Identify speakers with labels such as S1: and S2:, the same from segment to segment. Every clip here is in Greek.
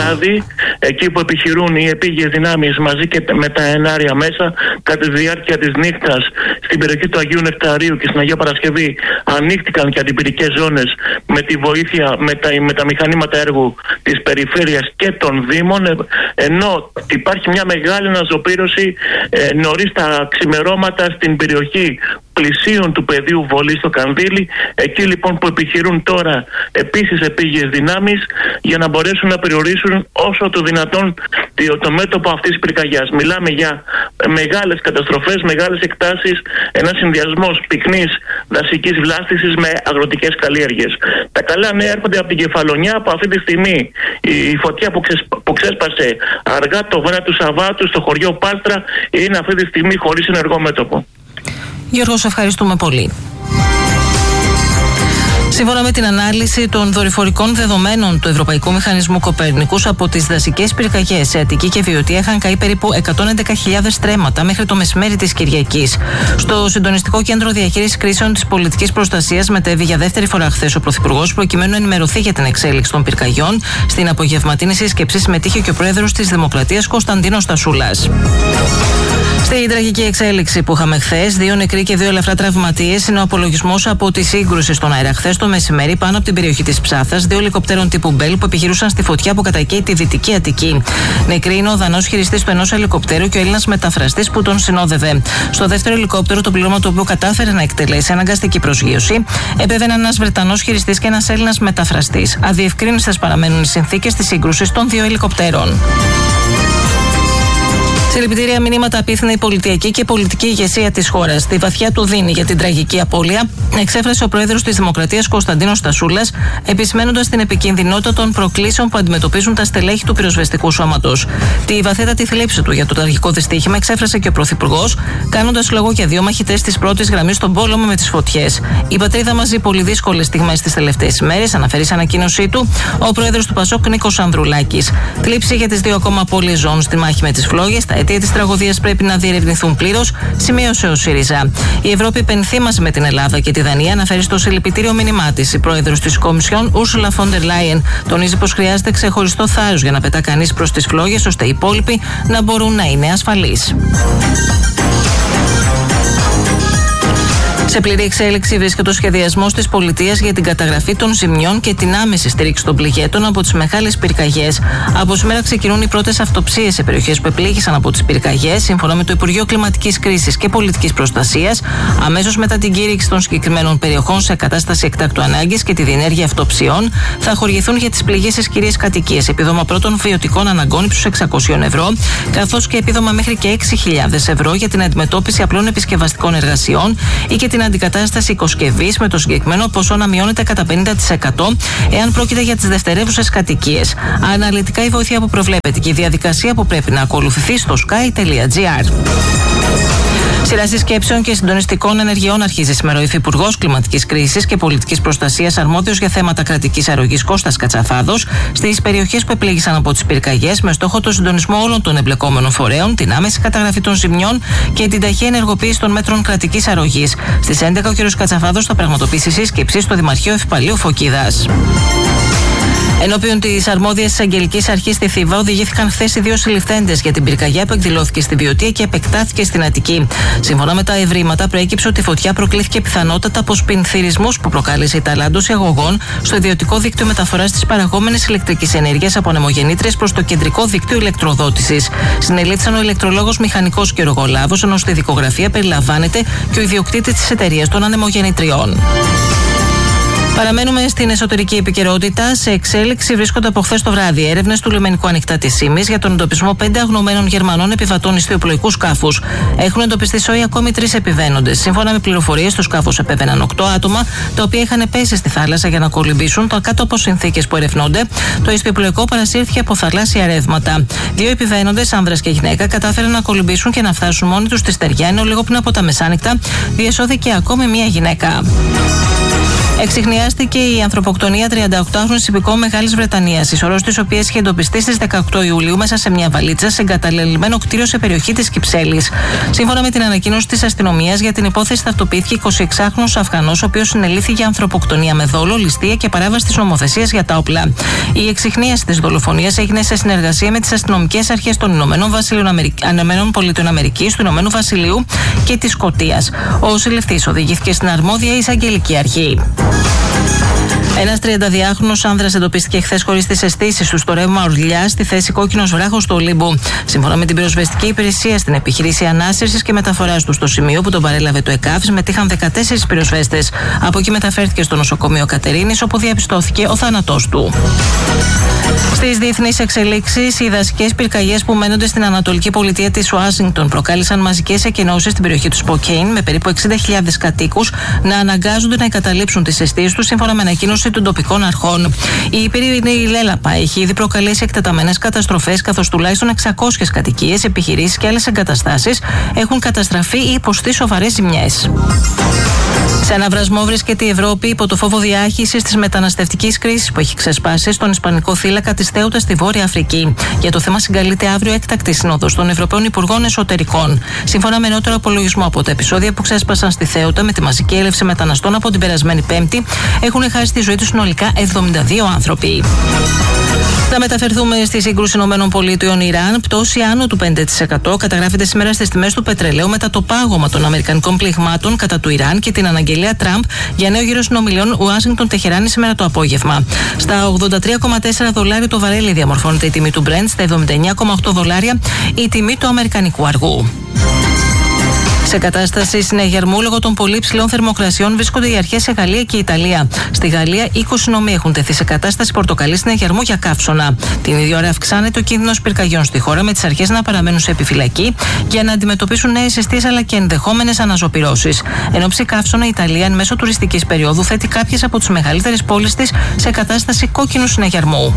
S1: Γάδι, εκεί που επιχειρούν οι επίγειες δυνάμεις μαζί και με τα ενάρια μέσα. Κατά τη διάρκεια της νύχτας στην περιοχή του Αγίου Νεκταρίου και στην Αγία Παρασκευή ανοίχτηκαν και αντιπυρικές ζώνες με τη βοήθεια, με τα μηχανήματα έργου της περιφέρειας και των Δήμων, ενώ υπάρχει μια μεγάλη αναζωπήρωση νωρίς τα ξημερώματα στην περιοχή πλησίων του πεδίου βολής στο Κανδύλι, εκεί λοιπόν που επιχειρούν τώρα επίσης επίγειες δυνάμεις για να μπορέσουν να περιορίσουν όσο το δυνατόν το μέτωπο αυτής της πυρκαγιάς. Μιλάμε για μεγάλες καταστροφές, μεγάλες εκτάσεις, ένας συνδυασμός πυκνής δασικής βλάστησης με αγροτικές καλλιέργειες. Τα καλά νέα έρχονται από την Κεφαλονιά, που αυτή τη στιγμή η φωτιά που ξέσπασε αργά το βράδυ του Σαββάτου στο χωριό Πάστρα είναι αυτή τη στιγμή χωρίς ενεργό μέτωπο.
S2: Γιώργο, σε ευχαριστούμε πολύ. Σύμφωνα με την ανάλυση των δορυφορικών δεδομένων του Ευρωπαϊκού Μηχανισμού Κοπέρνικους, από τις δασικές πυρκαγιές σε Αττική και Βιωτία είχαν καεί περίπου 111.000 στρέμματα μέχρι το μεσημέρι της Κυριακής. Στο Συντονιστικό Κέντρο Διαχείρισης Κρίσεων της Πολιτικής Προστασίας μετέβη για δεύτερη φορά χθες ο Πρωθυπουργός, προκειμένου να ενημερωθεί για την εξέλιξη των πυρκαγιών. Στην απογευματινή σύσκεψη συμμετείχε και ο Πρόεδρος της Δημοκρατίας, Κωνσταντίνος Τασούλας. Στην τραγική εξέλιξη που είχαμε χθες, 2 νεκροί και 2 ελαφρά τραυματίες είναι ο απολογισμός από τη σύγκρουση στον αέρα χθες το μεσημέρι πάνω από την περιοχή της Ψάθας, 2 ελικοπτέρων τύπου Μπέλ που επιχειρούσαν στη φωτιά που κατακαίει τη Δυτική Αττική. Νεκροί είναι ο Δανός χειριστής του ενός ελικοπτέρου και ο Έλληνας μεταφραστής που τον συνόδευε. Στο δεύτερο ελικόπτερο, το πλήρωμα του οποίου κατάφερε να εκτελέσει αναγκαστική προσγείωση, επέβαιναν ένας Βρετανός χειριστής και ένας Έλληνας μεταφραστής. Αδιευκρίνιστες παραμένουν οι συνθήκες της σύγκρουσης των 2 ελικοπτέρων. Συλληπιτήρια μηνύματα απίθυνε η πολιτιακή και πολιτική ηγεσία της χώρας. Τη βαθιά του δίνει για την τραγική απώλεια εξέφρασε ο Πρόεδρος της Δημοκρατίας Κωνσταντίνος Τασούλας, επισημένοντας την επικινδυνότητα των προκλήσεων που αντιμετωπίζουν τα στελέχη του πυροσβεστικού σώματος. Τη βαθύτατη θλίψη του για το τραγικό δυστύχημα εξέφρασε και ο Πρωθυπουργός, κάνοντας λόγο για 2 μαχητές της πρώτης γραμμής στον πόλεμο με τις φωτιές. Η πατρίδα μας ζει πολύ δύσκολες στιγμές τις τελευταίες ημέρες, αναφέρει σε ανακοίνωσή του ο Πρόεδρος του Πασόκ Νίκος Ανδρουλάκης. Θλίψη για τις 2 ακόμα απώλειες ζώων στη μάχη με τις φλόγες. Τα αιτία της τραγωδίας πρέπει να διερευνηθούν πλήρως, σημείωσε ο ΣΥΡΙΖΑ. Η Ευρώπη υπενθύμασε με την Ελλάδα και τη Δανία, αναφέρει στο συλληπιτήριο μήνυμά της. Η πρόεδρος της Κομισιόν, Ursula von der Leyen, τονίζει πως χρειάζεται ξεχωριστό θάρρος για να πετά κανείς προς τις φλόγες, ώστε οι υπόλοιποι να μπορούν να είναι ασφαλείς. Σε πλήρη εξέλιξη βρίσκεται ο σχεδιασμός της πολιτείας για την καταγραφή των ζημιών και την άμεση στήριξη των πληγέντων από τις μεγάλες πυρκαγιές. Από σήμερα ξεκινούν οι πρώτες αυτοψίες σε περιοχές που επλήγησαν από τις πυρκαγιές, σύμφωνα με το Υπουργείο Κλιματικής Κρίσης και Πολιτικής Προστασίας. Αμέσως μετά την κήρυξη των συγκεκριμένων περιοχών σε κατάσταση εκτάκτου ανάγκης και τη διενέργεια αυτοψιών, θα χορηγηθούν για τις πληγήσεις κυρίες κατοικίες επίδομα πρώτων βιωτικών αναγκών ύψους 600 ευρώ, καθώς και επίδομα μέχρι και 6.000 ευρώ για την αντιμετώπιση απλών επισκευαστικών εργασιών ή και την αντικατάσταση οικοσκευής, με το συγκεκριμένο ποσό να μειώνεται κατά 50% εάν πρόκειται για τις δευτερεύουσες κατοικίες. Αναλυτικά η βοήθεια που προβλέπεται και η διαδικασία που πρέπει να ακολουθηθεί στο sky.gr. Σειρά συσκέψεων και συντονιστικών ενεργειών αρχίζει σήμερα ο Υφυπουργός Κλιματικής Κρίσης και Πολιτικής Προστασίας, αρμόδιος για θέματα κρατικής αρρωγής Κώστας Κατσαφάδος, στις περιοχές που επλήγησαν από τις πυρκαγιές, με στόχο το συντονισμό όλων των εμπλεκόμενων φορέων, την άμεση καταγραφή των ζημιών και την ταχεία ενεργοποίηση των μέτρων κρατικής αρρωγής. Στις 11 ο κ. Κατσαφάδος θα πραγματοποιήσει σύσκεψη στο Δημαρχείο Ευπαλίου Φωκίδας. Ενώπιον της αρμόδιας εισαγγελικής αρχής στη Θήβα οδηγήθηκαν χθες οι 2 συλληφθέντες για την πυρκαγιά που εκδηλώθηκε στη Βιωτία και επεκτάθηκε στην Αττική. Σύμφωνα με τα ευρήματα, προέκυψε ότι η φωτιά προκλήθηκε πιθανότατα από σπινθυρισμούς που προκάλεσε η ταλάντωση αγωγών στο ιδιωτικό δίκτυο μεταφοράς της παραγόμενης ηλεκτρικής ενέργειας από ανεμογεννήτριες προς το κεντρικό δίκτυο ηλεκτροδότησης. Συνελήφθησαν ο ηλεκτρολόγος μηχανικός και ο εργολάβος, ενώ στη δικογραφία περιλαμβάνεται και ο ιδιοκτήτης της εταιρείας των ανεμογεννητριών. Παραμένουμε στην εσωτερική επικαιρότητα. Σε εξέλιξη βρίσκονται από χθες το βράδυ έρευνες του λιμενικού Ανοιχτά της Ήμης για τον εντοπισμό 5 αγνοωμένων Γερμανών επιβατών ιστιοπλοϊκού σκάφους. Έχουν εντοπιστεί σόι ακόμη 3 επιβαίνοντες. Σύμφωνα με πληροφορίες, στο σκάφος επέβαιναν 8 άτομα, τα οποία είχαν πέσει στη θάλασσα για να κολυμπήσουν, κάτω από συνθήκες που ερευνώνται. Το ιστιοπλοϊκό παρασύρθηκε από θαλάσσια ρεύματα. 2 επιβαίνοντες, άνδρας και γυναίκα, κατάφεραν να κολυμπήσουν και να φτάσουν μόνοι τους στη στεριά, ενώ λίγο πριν από τα μεσάνυχτα διεσώθηκε ακόμη μία γυναίκα. Εξιχνιάστηκε η ανθρωποκτονία 38χρονης υπηκόου Μεγάλης Βρετανίας, η σωρός της οποίας είχε εντοπιστεί στις 18 Ιουλίου μέσα σε μια βαλίτσα σε εγκαταλελειμμένο κτίριο σε περιοχή της Κυψέλης. Σύμφωνα με την ανακοίνωση της αστυνομίας, για την υπόθεση ταυτοποιήθηκε 26χρονος Αφγανός, ο οποίος συνελήφθη για ανθρωποκτονία με δόλο, ληστεία και παράβαση της νομοθεσίας για τα όπλα. Η εξιχνίαση της δολοφονίας έγινε σε συνεργασία με τις αστυνομικές αρχές των Ηνωμένων Πολιτειών Αμερικής, του Ηνωμένου Βασιλείου και της Σκωτίας. Ο συλληφθής οδηγήθηκε στην αρμόδια εισαγγελική αρχή. Ένας 32χρονος άνδρας εντοπίστηκε χθες χωρίς τις αισθήσεις του στο ρεύμα Ορλιά, στη θέση Κόκκινος Βράχος του Ολύμπου. Σύμφωνα με την πυροσβεστική υπηρεσία, στην επιχείρηση ανάσυρσης και μεταφοράς του στο σημείο που τον παρέλαβε το ΕΚΑΒ, συμμετείχαν 14 πυροσβέστες. Από εκεί μεταφέρθηκε στο νοσοκομείο Κατερίνης, όπου διαπιστώθηκε ο θάνατός του. Στις διεθνείς εξελίξεις, οι δασικές πυρκαγιές που μένονται στην ανατολική πολιτεία της Ουάσιγκτον προκάλεσαν μαζικές εκενώσεις στην περιοχή του Σποκέιν, με περίπου 60.000 κατοίκους να αναγκάζονται να εγκαταλείψουν τις εστίες τους, σύμφωνα με ανακοίνωση των τοπικών αρχών. Η πυρηνική λέλαπα έχει ήδη προκαλέσει εκτεταμένες καταστροφές, καθώς τουλάχιστον 600 κατοικίες, επιχειρήσεις και άλλες εγκαταστάσεις έχουν καταστραφεί ή υποστεί σοβαρές ζημιές. Σε αναβρασμό βρίσκεται η Ευρώπη υπό το φόβο διάχυσης της μεταναστευτικής κρίσης που έχει ξεσπάσει στον Ισπανικό θύλακα της Θέουτα στη Βόρεια Αφρική. Για το θέμα συγκαλείται αύριο έκτακτη σύνοδος των Ευρωπαίων Υπουργών Εσωτερικών. Σύμφωνα με νεότερο απολογισμό από τα επεισόδια που ξέσπασαν στη Θέουτα με τη μαζική έλευση μεταναστών από την περασμένη Πέμπτη, έχουν χάσει τη ζωή τους συνολικά 72 άνθρωποι. Να μεταφερθούμε στη σύγκρουση ΗΠΑ-Ιράν. Πτώση άνω του 5% καταγράφεται σήμερα στις τιμές του πετρελαίου μετά το πάγωμα των αμερικανικών πληγμάτων κατά του Ιράν και την αναγγελία Τραμπ για νέο γύρο συνομιλιών Ουάσιγκτον-Τεχεράνη σήμερα το απόγευμα. Στα $83,4 το βαρέλι διαμορφώνεται η τιμή του Brent, στα $79,8 η τιμή του αμερικανικού αργού. Σε κατάσταση συναγερμού λόγω των πολύ ψηλών θερμοκρασιών βρίσκονται οι αρχές σε Γαλλία και Ιταλία. Στη Γαλλία, 20 νομοί έχουν τεθεί σε κατάσταση πορτοκαλί συναγερμού για καύσωνα. Την ίδια ώρα αυξάνεται ο κίνδυνος πυρκαγιών στη χώρα, με τις αρχές να παραμένουν σε επιφυλακή για να αντιμετωπίσουν νέες εστίες αλλά και ενδεχόμενες αναζωπυρώσεις. Εν ώψη καύσωνα, η Ιταλία, εν μέσω τουριστικής περίοδου, θέτει κάποιες από τις μεγαλύτερες πόλεις της σε κατάσταση κόκκινου συναγερμού.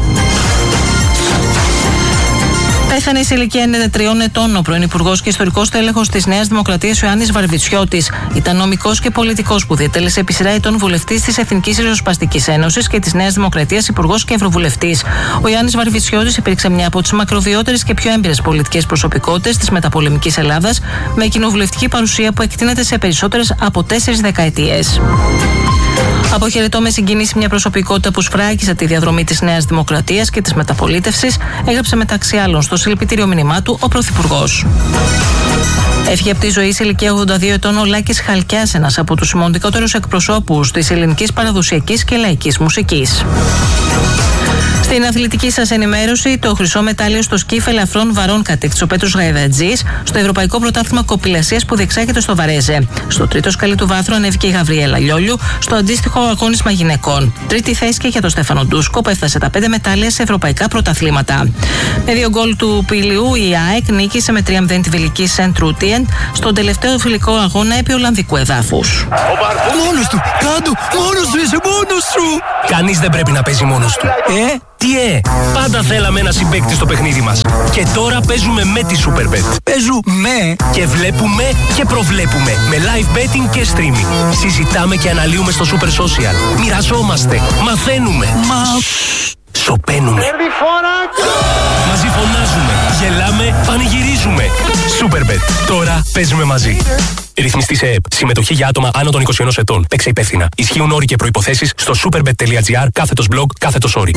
S2: Πέθανε σε ηλικία 93 ετών ο πρώην Υπουργός και ιστορικός τέλεχος της Νέας Δημοκρατίας Ιωάννης Βαρβιτσιώτης. Ήταν νομικός και πολιτικός που διετέλεσε επί σειρά ετών βουλευτής της Εθνικής Ριζοσπαστικής Ένωσης και της Νέας Δημοκρατίας, υπουργός και ευρωβουλευτής. Ο Ιωάννης Βαρβιτσιώτης υπήρξε μια από τις μακροβιότερες και πιο έμπειρες πολιτικές προσωπικότητες της μεταπολεμικής Ελλάδας, με κοινοβουλευτική παρουσία που εκτείνεται σε περισσότερες από 4 δεκαετίες. Αποχαιρετώ με συγκίνηση μια προσωπικότητα που σφράγισε τη διαδρομή της Νέας Δημοκρατίας και της μεταπολίτευσης, έγραψε μεταξύ άλλων στο συλληπιτήριο μήνυμά του ο Πρωθυπουργός. Έφυγε από τη ζωή σε ηλικία 82 ετών ο Λάκης Χαλκιάς, ένας από τους σημαντικότερους εκπροσώπους της ελληνικής παραδοσιακής και λαϊκής μουσικής. Στην αθλητική σας ενημέρωση, το χρυσό μετάλλιο στο σκύφ ελαφρών βαρών κατέκτησε ο Πέτρος Γαϊδατζής στο Ευρωπαϊκό Πρωτάθλημα Κοπηλασίας που διεξάγεται στο Βαρέζε. Στο τρίτο σκαλί του βάθρου ανέβηκε η Γαβριέλα Λιόλιου στο αντίστοιχο αγώνισμα γυναικών. Τρίτη θέση και για τον Στέφανο Ντούσκο που έφτασε τα 5 μετάλλια σε ευρωπαϊκά πρωταθλήματα. Με 2 γκολ του Πηλιού, η ΑΕΚ νίκησε με 3-0 τη βιλική Σεντ Ρούτιεν στον τελευταίο φιλικό αγώνα επί Ολλανδικού εδάφους.
S3: Μόνος του! Κάντο! Μόνος του! Είσαι μόνος σου!
S4: Κανείς δεν πρέπει να παίζει μόνος του. Πάντα θέλαμε ένα συμπαίκτη στο παιχνίδι μας. Και τώρα παίζουμε με τη Superbet.
S3: Παίζουμε
S4: και βλέπουμε και προβλέπουμε με live betting και streaming. Συζητάμε και αναλύουμε στο Super Social. Μοιραζόμαστε, μαθαίνουμε. Σοπαίνουμε. Μαζί φωνάζουμε, γελάμε, πανηγυρίζουμε. Superbet. Τώρα παίζουμε μαζί. Ρυθμιστή σε ΕΕΠ. Συμμετοχή για άτομα άνω των 21 ετών. Παίξε υπεύθυνα. Ισχύουν όροι και προϋποθέσεις στο superbet.gr/blog/όροι.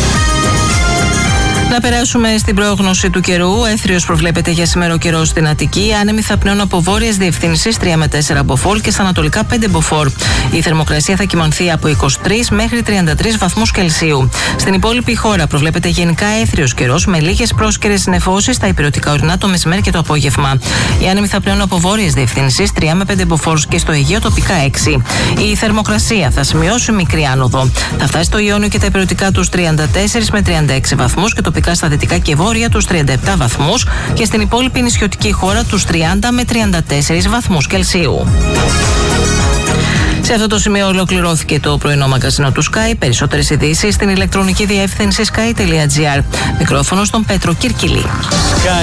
S2: Να περάσουμε στην πρόγνωση του καιρού. Έθριος προβλέπεται για σήμερα καιρό στην Αττική. Άνεμοι θα πνέουν από βόρειες διευθύνσεις 3 με 4 μποφόρ και στα ανατολικά 5 μποφόρ. Η θερμοκρασία θα κυμανθεί από 23 μέχρι 33 βαθμούς Κελσίου. Στην υπόλοιπη χώρα προβλέπεται γενικά έθριος καιρός με λίγες πρόσκαιρες νεφώσεις στα υπηρετικά ορεινά το μεσημέρι και το απόγευμα. Οι άνεμοι θα πνέουν από βόρειες διευθύνσεις 3 με 5 μποφόρ και στο Αιγαίο τοπικά 6. Η θερμοκρασία θα σημειώσει μικρή άνοδο. Θα φτάσει στο Ιόνιο και τα υπηρετικά τους 34 με 36 βαθμούς και τοπικά στα δυτικά και βόρεια τους 37 βαθμούς και στην υπόλοιπη νησιωτική χώρα τους 30 με 34 βαθμούς Κελσίου. Σε αυτό το σημείο ολοκληρώθηκε το πρωινό μαγκαζίνο του Sky. Περισσότερες ειδήσεις στην ηλεκτρονική διεύθυνση sky.gr. Μικρόφωνο στον Πέτρο Κυρκυλή.